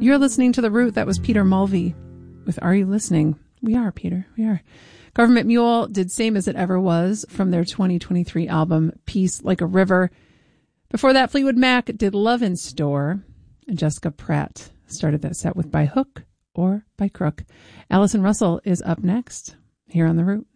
You're listening to The Root. That was Peter Mulvey with Are You Listening? We are, Peter. We are. Government Mule did Same As It Ever Was from their 2023 album, Peace Like a River. Before that, Fleetwood Mac did Love in Store. And Jessica Pratt started that set with By Hook or By Crook. Allison Russell is up next here on The Root.